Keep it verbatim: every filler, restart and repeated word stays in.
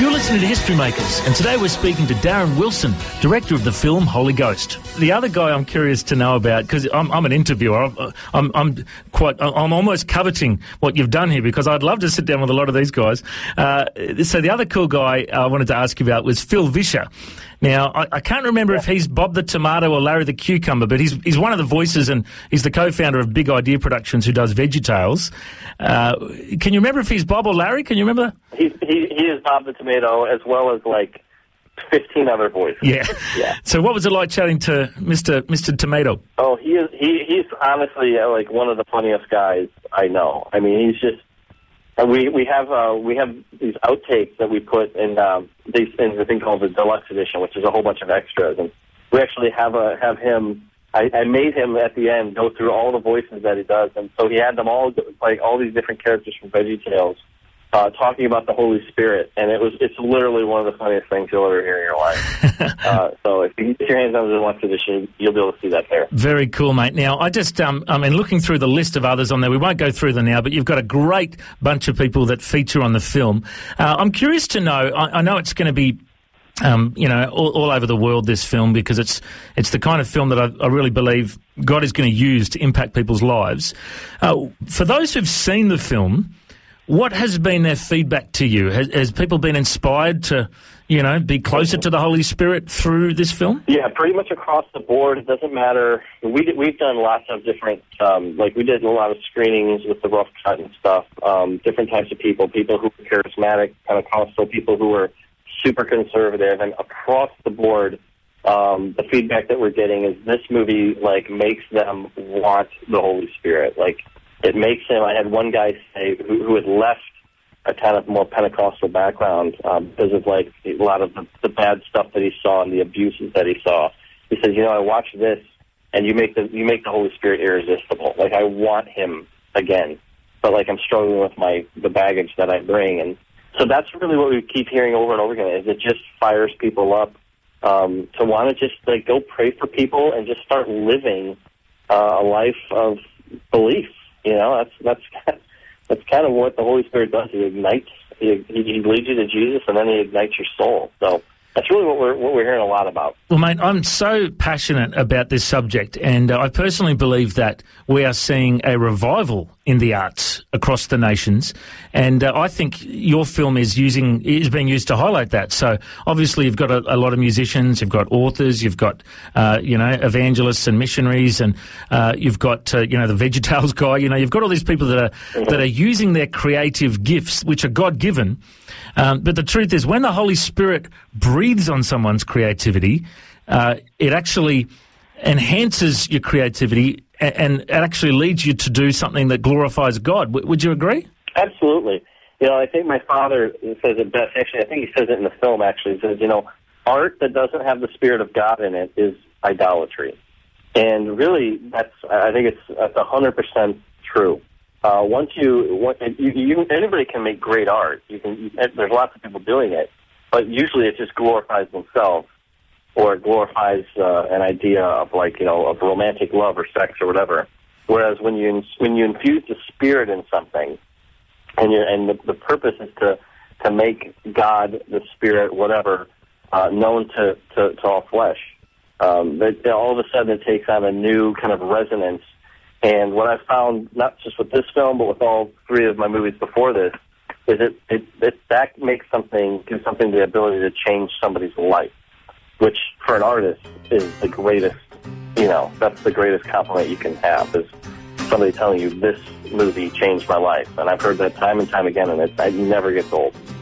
You're listening to History Makers, and today we're speaking to Darren Wilson, director of the film Holy Ghost. The other guy I'm curious to know about, because I'm, I'm an interviewer, I'm, I'm, I'm quite, I'm almost coveting what you've done here, because I'd love to sit down with a lot of these guys. Uh, so the other cool guy I wanted to ask you about was Phil Vischer. Now, I, I can't remember if he's Bob the Tomato or Larry the Cucumber, but he's he's one of the voices, and he's the co-founder of Big Idea Productions, who does VeggieTales. Uh, can you remember if he's Bob or Larry? Can you remember? He's, he he is Bob the Tomato, as well as like fifteen other voices. Yeah. yeah. So what was it like chatting to Mister Mister Tomato? Oh, he is he he's honestly uh, like one of the funniest guys I know. I mean, he's just. And we we have uh, we have these outtakes that we put in um, these in the thing called the deluxe edition, which is a whole bunch of extras, and we actually have a have him. I, I made him at the end go through all the voices that he does, and so he had them all, like all these different characters from VeggieTales, uh, talking about the Holy Spirit, and it was it's literally one of the funniest things you'll ever hear in your life. uh, so if you get your hands on the deluxe edition, you'll be able to see that there. Very cool, mate. Now, I just, um, I mean, looking through the list of others on there, we won't go through them now, but you've got a great bunch of people that feature on the film. Uh, I'm curious to know, I, I know it's going to be Um, you know, all, all over the world, this film, because it's it's the kind of film that I, I really believe God is going to use to impact people's lives. Uh, for those who've seen the film, what has been their feedback to you? Has, has people been inspired to, you know, be closer to the Holy Spirit through this film? Yeah, pretty much across the board. It doesn't matter. We did, we've done lots of different, um, like we did a lot of screenings with the rough cut and stuff, um, different types of people, people who were charismatic, Pentecostal, people who were super conservative, and across the board, um, the feedback that we're getting is this movie, like, makes them want the Holy Spirit. Like, it makes them, I had one guy say, who, who had left a kind of more Pentecostal background um, because of, like, a lot of the, the bad stuff that he saw and the abuses that he saw. He said, you know, I watched this, and you make the you make the Holy Spirit irresistible. Like, I want him again, but, like, I'm struggling with my the baggage that I bring, and so that's really what we keep hearing over and over again, is it just fires people up um, to want to just like go pray for people and just start living uh, a life of belief. You know, that's that's that's kind of what the Holy Spirit does. He ignites, he, he leads you to Jesus, and then he ignites your soul. So that's really what we're what we're hearing a lot about. Well, mate, I'm so passionate about this subject, and uh, I personally believe that we are seeing a revival in the arts across the nations, and uh, I think your film is using is being used to highlight that. So obviously, you've got a, a lot of musicians, you've got authors, you've got uh, you know evangelists and missionaries, and uh, you've got uh, you know the VeggieTales guy. You know, you've got all these people that are mm-hmm. that are using their creative gifts, which are God given. Um, but the truth is, when the Holy Spirit breathes on someone's creativity, uh, it actually enhances your creativity, and, and it actually leads you to do something that glorifies God. W- would you agree? Absolutely. You know, I think my father says it best. Actually, I think he says it in the film, actually. He says, you know, art that doesn't have the Spirit of God in it is idolatry. And really, that's I think it's that's one hundred percent true. Uh, once you, once you, you, anybody can make great art. You can. You, there's lots of people doing it, but usually it just glorifies themselves, or it glorifies uh, an idea of like you know of romantic love or sex or whatever. Whereas when you when you infuse the Spirit in something, and you and the, the purpose is to to make God, the Spirit, whatever, uh, known to, to, to all flesh, um, that all of a sudden it takes on a new kind of resonance. And what I found, not just with this film, but with all three of my movies before this, is it, it, it that makes something, gives something the ability to change somebody's life, which for an artist is the greatest, you know, that's the greatest compliment you can have, is somebody telling you this movie changed my life. And I've heard that time and time again, and it, it never gets old.